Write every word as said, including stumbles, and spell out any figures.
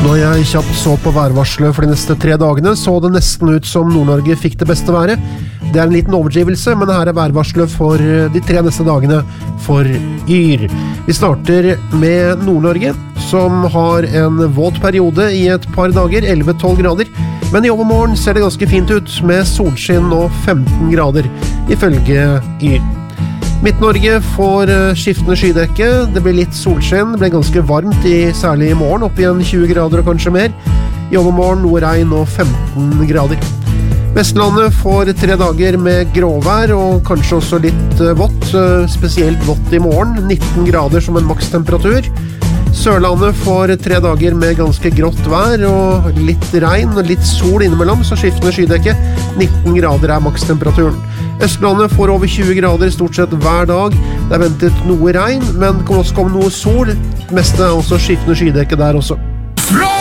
Når jeg kjapt så på værvarselet for de neste tre dagene, så det nesten ut som Nord-Norge fikk det beste været. Det er en liten overdrivelse, men her er værvarselet for de tre neste dagene for Yr. Vi starter med Nord-Norge, som har en våt periode i et par dager, elleve til tolv grader. Men i overmorgen ser det ganske fint ut, med solskinn og femten grader, ifølge Yr. Midt-Norge får skiftende skydekke, det blir litt solskinn, det blir ganske varmt i, særlig i morgen, opp igjen tjue grader og kanskje mer. I overmorgen noe regn og femten grader. Vestlandet får tre dager med gråvær og kanskje også litt vått, spesielt vått i morgen, nitten grader som en makstemperatur. Sørlandet får tre dager med ganske grått vær og litt regn og litt sol innimellom, så skiftende skydekke, nitten grader er makstemperaturen. Østlandet får over tjue grader stort sett hver dag. Det er ventet noe regn, men det kan også komme noe sol. Det meste er også skiftende skydekke der også.